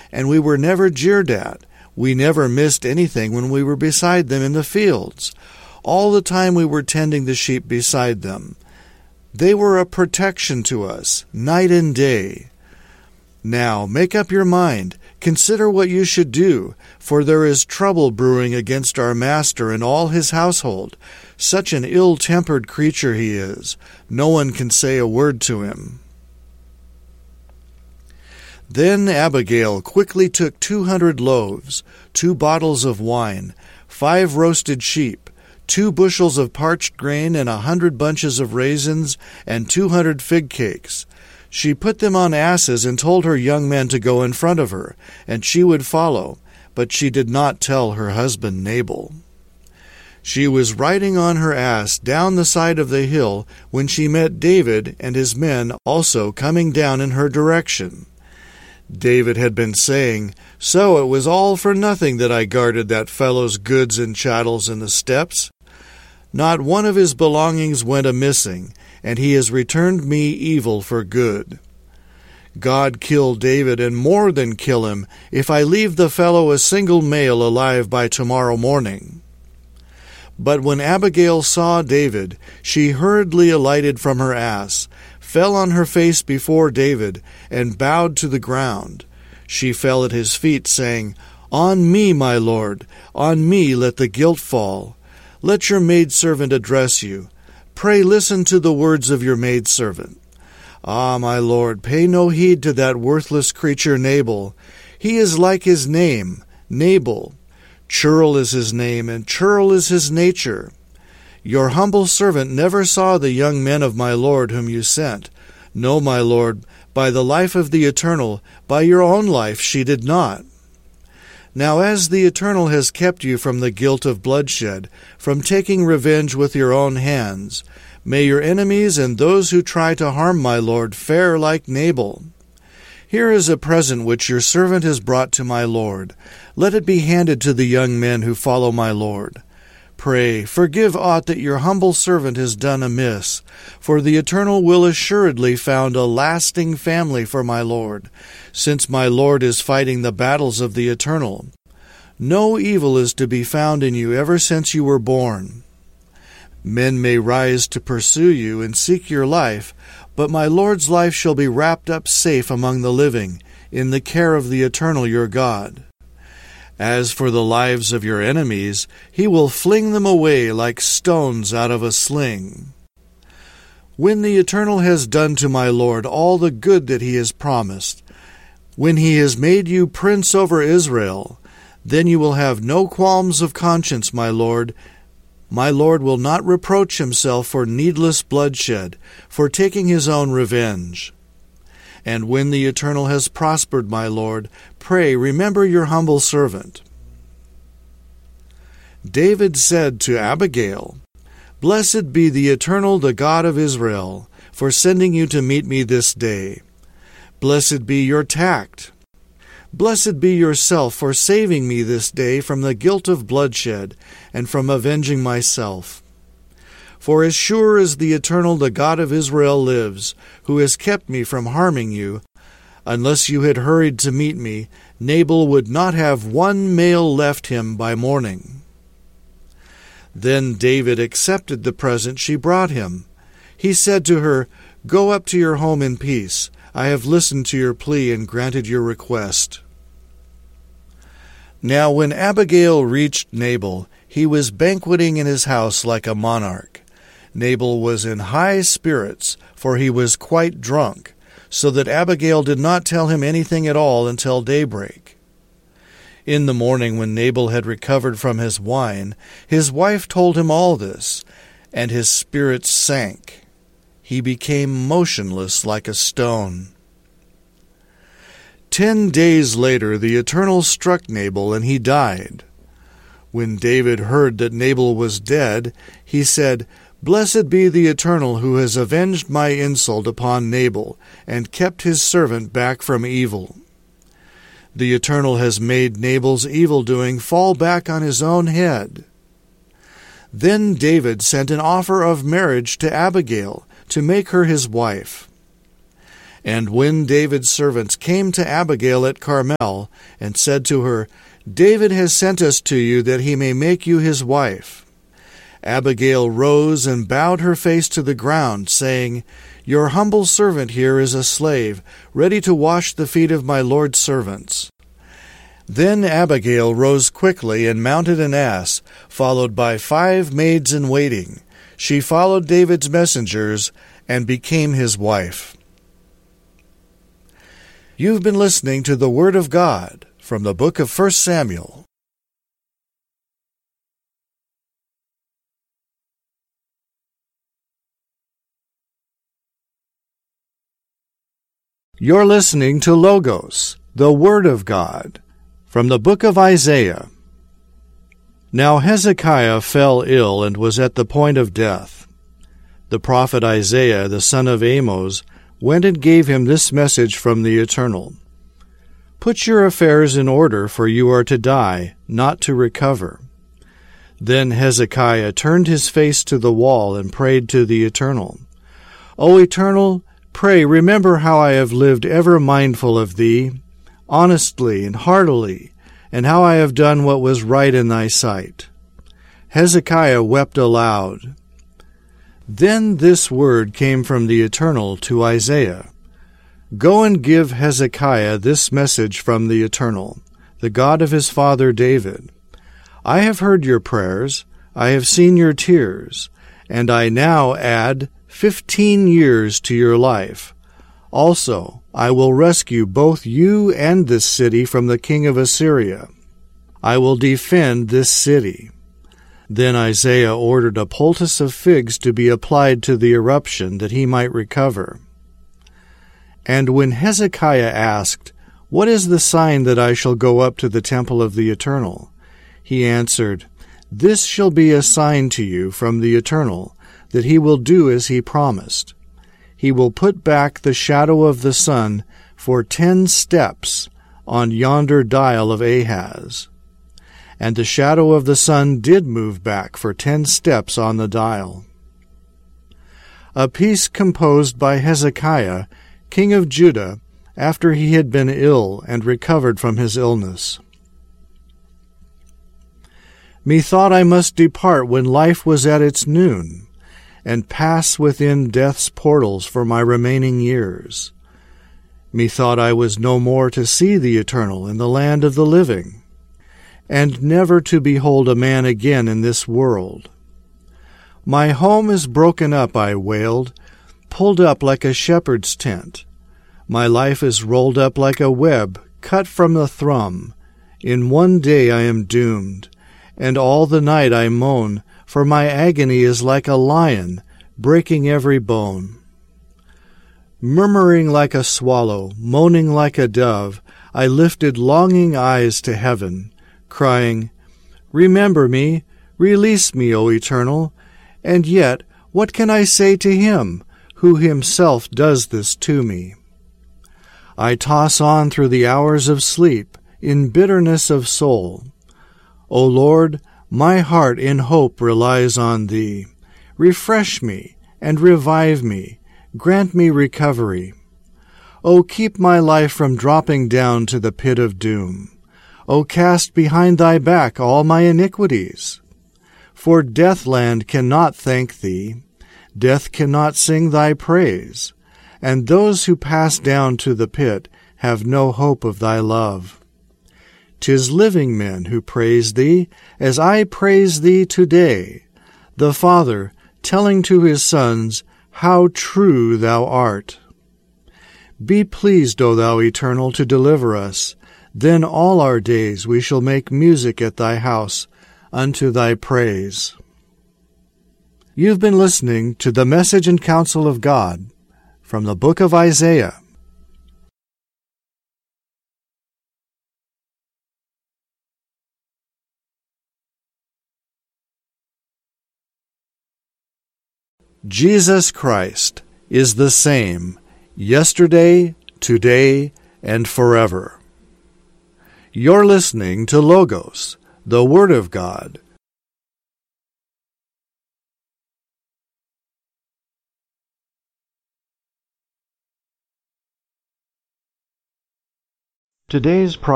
and we were never jeered at. We never missed anything when we were beside them in the fields. All the time we were tending the sheep beside them. They were a protection to us, night and day. Now make up your mind. Consider what you should do, for there is trouble brewing against our master and all his household. Such an ill-tempered creature he is. No one can say a word to him." Then Abigail quickly took 200 loaves, 2 bottles of wine, 5 roasted sheep, 2 bushels of parched grain, and 100 bunches of raisins, and 200 fig cakes. She put them on asses and told her young men to go in front of her, and she would follow, but she did not tell her husband Nabal. She was riding on her ass down the side of the hill when she met David and his men also coming down in her direction. David had been saying, "So it was all for nothing that I guarded that fellow's goods and chattels in the steppes. Not one of his belongings went a-missing, and he has returned me evil for good. God kill David, and more than kill him, if I leave the fellow a single male alive by tomorrow morning." But when Abigail saw David, she hurriedly alighted from her ass, fell on her face before David, and bowed to the ground. She fell at his feet, saying, "On me, my lord, on me let the guilt fall. Let your maidservant address you. Pray listen to the words of your maidservant. Ah, my lord, pay no heed to that worthless creature Nabal. He is like his name, Nabal. Churl is his name, and churl is his nature. Your humble servant never saw the young men of my lord whom you sent. No, my lord, by the life of the Eternal, by your own life she did not. Now as the Eternal has kept you from the guilt of bloodshed, from taking revenge with your own hands, may your enemies and those who try to harm my lord fare like Nabal. Here is a present which your servant has brought to my lord. Let it be handed to the young men who follow my lord. Pray, forgive aught that your humble servant has done amiss, for the Eternal will assuredly found a lasting family for my lord, since my lord is fighting the battles of the Eternal. No evil is to be found in you ever since you were born. Men may rise to pursue you and seek your life, but my lord's life shall be wrapped up safe among the living, in the care of the Eternal your God. As for the lives of your enemies, he will fling them away like stones out of a sling. When the Eternal has done to my lord all the good that he has promised, when he has made you prince over Israel, then you will have no qualms of conscience, my lord. My lord will not reproach himself for needless bloodshed, for taking his own revenge. And when the Eternal has prospered my lord, pray remember your humble servant." David said to Abigail, "Blessed be the Eternal, the God of Israel, for sending you to meet me this day. Blessed be your tact. Blessed be yourself for saving me this day from the guilt of bloodshed and from avenging myself. For as sure as the Eternal, the God of Israel, lives, who has kept me from harming you, unless you had hurried to meet me, Nabal would not have one male left him by morning." Then David accepted the present she brought him. He said to her, "Go up to your home in peace. I have listened to your plea and granted your request." Now when Abigail reached Nabal, he was banqueting in his house like a monarch. Nabal was in high spirits, for he was quite drunk, so that Abigail did not tell him anything at all until daybreak. In the morning, when Nabal had recovered from his wine, his wife told him all this, and his spirits sank. He became motionless like a stone. 10 days later the Eternal struck Nabal, and he died. When David heard that Nabal was dead, he said, "Blessed be the Eternal, who has avenged my insult upon Nabal, and kept his servant back from evil. The Eternal has made Nabal's evildoing fall back on his own head." Then David sent an offer of marriage to Abigail, to make her his wife. And when David's servants came to Abigail at Carmel, and said to her, David has sent us to you that he may make you his wife, Abigail rose and bowed her face to the ground, saying, Your humble servant here is a slave, ready to wash the feet of my Lord's servants. Then Abigail rose quickly and mounted an ass, followed by 5 maids in waiting. She followed David's messengers and became his wife. You've been listening to the Word of God from the book of 1 Samuel. You're listening to Logos, the Word of God, from the book of Isaiah. Now Hezekiah fell ill and was at the point of death. The prophet Isaiah, the son of Amoz, went and gave him this message from the Eternal. Put your affairs in order, for you are to die, not to recover. Then Hezekiah turned his face to the wall and prayed to the Eternal. O Eternal, pray remember how I have lived ever mindful of thee, honestly and heartily, and how I have done what was right in thy sight. Hezekiah wept aloud. Then this word came from the Eternal to Isaiah. Go and give Hezekiah this message from the Eternal, the God of his father David. I have heard your prayers, I have seen your tears, and I now add 15 years to your life. Also, I will rescue both you and this city from the king of Assyria. I will defend this city. Then Isaiah ordered a poultice of figs to be applied to the eruption, that he might recover. And when Hezekiah asked, What is the sign that I shall go up to the temple of the Eternal? He answered, This shall be a sign to you from the Eternal, that he will do as he promised. He will put back the shadow of the sun for 10 steps on yonder dial of Ahaz. And the shadow of the sun did move back for 10 steps on the dial. A piece composed by Hezekiah, king of Judah, after he had been ill and recovered from his illness. Methought I must depart when life was at its noon, and pass within death's portals for my remaining years. Methought I was no more to see the Eternal in the land of the living, and never to behold a man again in this world. My home is broken up, I wailed, pulled up like a shepherd's tent. My life is rolled up like a web cut from the thrum. In one day I am doomed, and all the night I moan, for my agony is like a lion, breaking every bone. Murmuring like a swallow, moaning like a dove, I lifted longing eyes to heaven, crying, Remember me, release me, O Eternal. And yet, what can I say to him, who himself does this to me? I toss on through the hours of sleep, in bitterness of soul. O Lord, my heart in hope relies on thee. Refresh me, and revive me, grant me recovery. O keep my life from dropping down to the pit of doom. O cast behind thy back all my iniquities. For Deathland cannot thank thee, death cannot sing thy praise, and those who pass down to the pit have no hope of thy love. 'Tis living men who praise thee, as I praise thee today, the Father telling to his sons how true thou art. Be pleased, O thou Eternal, to deliver us. Then all our days we shall make music at thy house, unto thy praise. You've been listening to the Message and Counsel of God from the book of Isaiah. Jesus Christ is the same yesterday, today, and forever. You're listening to Logos, the Word of God, Today's